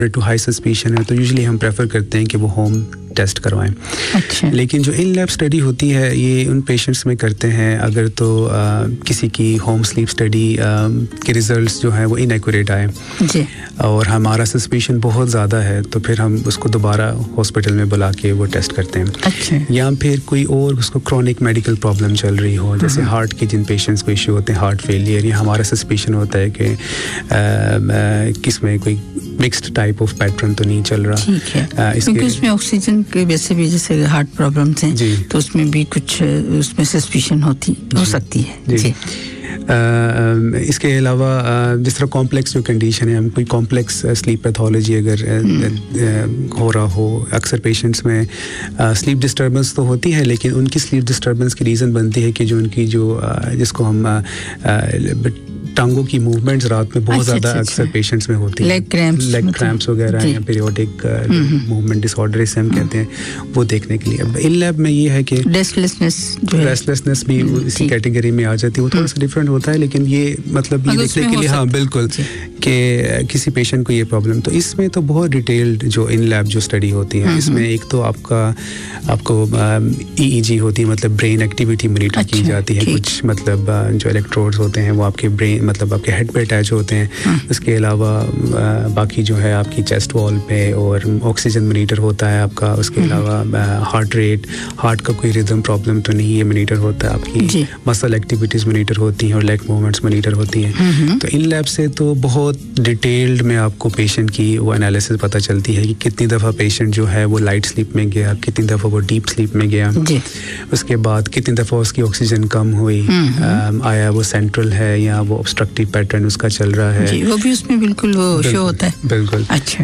To high suspicion है तो usually हम प्रेफर करते हैं कि वो होम टेस्ट करवाएं। अच्छा। लेकिन जो इन लैब स्टडी होती है ये उन पेशेंट्स में करते हैं अगर तो किसी की होम स्लीप स्टडी के रिजल्ट्स जो हैं वो इनएक्यूरेट आए जी, और हमारा सस्पिशन बहुत ज़्यादा है तो फिर हम उसको दोबारा हॉस्पिटल में बुला के वो टेस्ट करते हैं। अच्छा। या फिर कोई और उसको क्रॉनिक मेडिकल प्रॉब्लम चल रही हो, जैसे हार्ट की जिन पेशेंट्स को इश्यू होते हैं, हार्ट फेलियर, या हमारा सस्पिशन होता है कि किसमें कोई मिक्स्ड टाइप ऑफ पैटर्न तो नहीं चल रहा। ठीक है, क्योंकि उसमें ऑक्सीजन के वैसे भी जैसे हार्ट प्रॉब्लम्स हैं तो उसमें भी कुछ उसमें सस्पिशन हो सकती है। जी। इसके अलावा जिस तरह कॉम्प्लेक्स जो कंडीशन है, हम कोई कॉम्प्लेक्स स्लीप पैथोलॉजी अगर हो रहा हो, अक्सर पेशेंट्स में स्लीप डिस्टर्बेंस तो होती है लेकिन उनकी स्लीप डिस्टर्बेंस की रीज़न बनती है कि जो उनकी जिसको हम टांगों की मूवमेंट्स रात में बहुत ज़्यादा अक्सर पेशेंट्स में होती है, लेग क्रैम्प्स वगैरह या पीरियोडिक मूवमेंट डिसऑर्डर से हम कहते हैं, वो देखने के लिए। अब इन लैब में ये है कि रेस्टलेसनेस भी इसी कैटेगरी में आ जाती है, वो थोड़ा सा डिफरेंट होता है लेकिन ये मतलब ये देखने के लिए हाँ बिल्कुल कि किसी पेशेंट को ये प्रॉब्लम, तो इसमें तो बहुत डिटेल्ड जो इन लैब जो स्टडी होती है इसमें एक तो आपको EEG होती है, मतलब ब्रेन एक्टिविटी मॉनिटर की जाती है, कुछ मतलब जो इलेक्ट्रोड्स होते हैं वो आपके ब्रेन मतलब आपके हेड पे अटैच होते हैं। उसके अलावा बाकी जो है आपकी चेस्ट वॉल पे और ऑक्सीजन मॉनिटर होता है आपका। उसके अलावा हार्ट रेट, हार्ट का कोई रिदम प्रॉब्लम तो नहीं है मॉनिटर होता है, आपकी मसल एक्टिविटीज मॉनिटर होती हैं और लेग मूवमेंट्स मॉनिटर होती हैं। तो इन लैब से तो बहुत डिटेल्ड में आपको पेशेंट की वो एनालिसिस पता चलती है कि कितनी दफ़ा पेशेंट जो है वो लाइट स्लीप में गया, कितनी दफ़ा वो डीप स्लीप में गया, उसके बाद कितनी दफ़ा उसकी ऑक्सीजन कम हुई, आया वो सेंट्रल है या वो ऑब्स्ट्रक्टिव पैटर्न उसका चल रहा है जी, वो भी उसमें बिल्कुल वो शो होता है। बिल्कुल। अच्छा।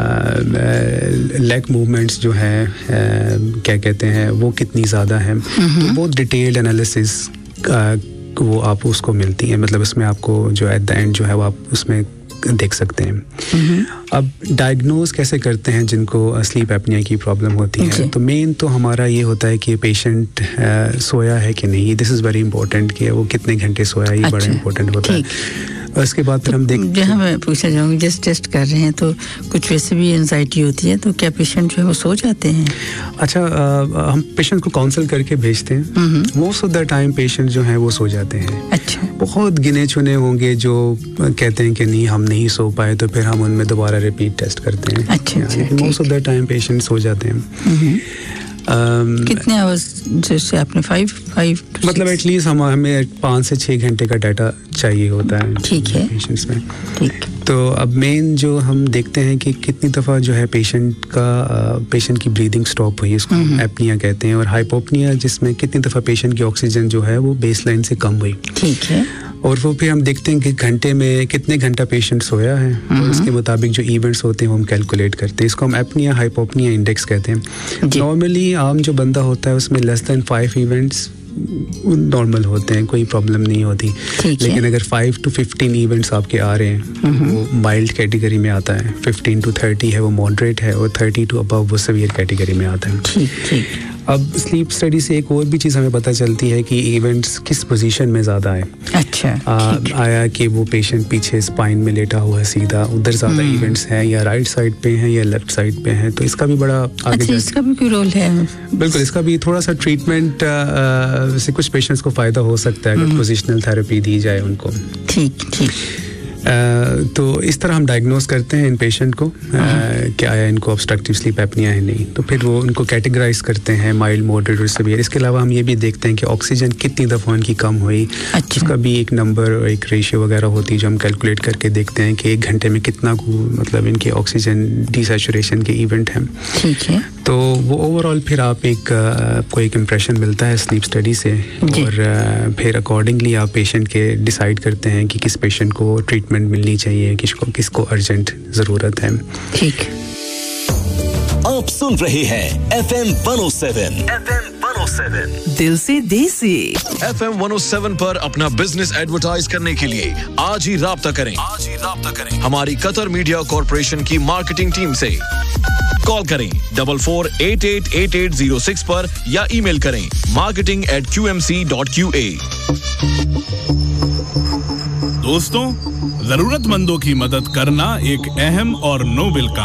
लेग मूवमेंट्स जो है क्या कहते हैं वो कितनी ज़्यादा है, तो बहुत डिटेल्ड एनालिसिस वो आप उसको मिलती है, मतलब उसमें आपको जो एट द एंड जो है वो आप उसमें देख सकते हैं। अब डायग्नोज कैसे करते हैं जिनको स्लीप एपनिया की प्रॉब्लम होती है, तो मेन तो हमारा ये होता है कि पेशेंट सोया है कि नहीं, दिस इज़ वेरी इंपॉर्टेंट कि वो कितने घंटे सोया, ये बड़ा इंपॉर्टेंट होता है। और उसके बाद फिर हम जहाँ मैं पूछना चाहूँगी, जस्ट टेस्ट कर रहे हैं तो कुछ वैसे भी एंजाइटी होती है, तो क्या पेशेंट जो है वो सो जाते हैं? अच्छा, हम पेशेंट को काउंसल करके भेजते हैं, most of the time patient जो है वो सो जाते हैं। अच्छा। बहुत गिने चुने होंगे जो कहते हैं कि नहीं हम नहीं सो पाए, तो फिर हम उनमें दोबारा रिपीट टेस्ट करते हैं। अच्छा, most of the time patient so जाते हैं। कितने आवर्स जैसे आपने 5 मतलब एटलीस्ट हमें 5 से 6 घंटे का डाटा चाहिए होता है। ठीक है पेशेंट्स में। ठीक। तो अब मेन जो हम देखते हैं कि कितनी दफ़ा जो है पेशेंट की ब्रीदिंग स्टॉप हुई, इसको एपनिया कहते हैं, और हाइपोपनिया जिसमें कितनी दफ़ा पेशेंट की ऑक्सीजन जो है वो बेसलाइन से कम हुई। ठीक है। और वो फिर हम देखते हैं कि घंटे में कितने घंटा पेशेंट सोया है और उसके मुताबिक जो इवेंट्स होते हैं वो हम कैलकुलेट करते हैं। इसको हम एपनिया हाइपोपनिया इंडेक्स कहते हैं। नॉर्मली आम जो बंदा होता है उसमें लेस देन 5 इवेंट्स नॉर्मल होते हैं, कोई प्रॉब्लम नहीं होती। लेकिन अगर 5 to 15 इवेंट्स आपके आ रहे हैं वो माइल्ड कैटेगरी में आता है, 15 to 30 है वो मॉडरेट है, और 30 to अबव वो सीवियर कैटेगरी में आता है। ठीक। अब स्लीप स्टडी से एक और भी चीज़ हमें पता चलती है कि इवेंट्स किस पोजीशन में ज़्यादा आए। अच्छा। आया कि वो पेशेंट पीछे स्पाइन में लेटा हुआ है सीधा, उधर ज़्यादा इवेंट्स हैं, या राइट साइड पे हैं या लेफ्ट साइड पे हैं, तो इसका भी बड़ा आगे इसका भी कोई रोल है? बिल्कुल, इसका भी थोड़ा सा ट्रीटमेंट से कुछ पेशेंट्स को फ़ायदा हो सकता है अगर पोजिशनल थेरेपी दी जाए उनको। ठीक। तो इस तरह हम डायग्नोज करते हैं इन पेशेंट को कि आया इनको ऑब्स्ट्रक्टिव स्लीप एपनिया है नहीं, तो फिर वो उनको कैटेगराइज करते हैं माइल्ड, मॉडरेट और सीवियर। इसके अलावा हम ये भी देखते हैं कि ऑक्सीजन कितनी दफ़ा उनकी कम हुई। अच्छा। उसका भी एक नंबर, एक रेशियो वगैरह होती है जो हम कैलकुलेट करके देखते हैं कि 1 घंटे में कितना मतलब इनके ऑक्सीजन डिसैचुरेशन के इवेंट हैं। ठीक है। तो वो ओवरऑल फिर आपको एक इम्प्रेशन मिलता है स्लीप स्टडी से, और फिर अकॉर्डिंगली आप पेशेंट के डिसाइड करते हैं कि किस पेशेंट को ट्रीटमेंट मिलनी चाहिए, किसको अर्जेंट जरूरत है। ठीक। आप सुन रहे हैं FM 107 दिल से देसी। FM 107 पर अपना बिजनेस एडवर्टाइज करने के लिए आज ही राब्ता करें हमारी कतर मीडिया कॉर्पोरेशन की मार्केटिंग टीम से। कॉल करें 44888806 पर या ईमेल करें marketing@qmc.qa। दोस्तों, जरूरतमंदों की मदद करना एक अहम और नोबेल काम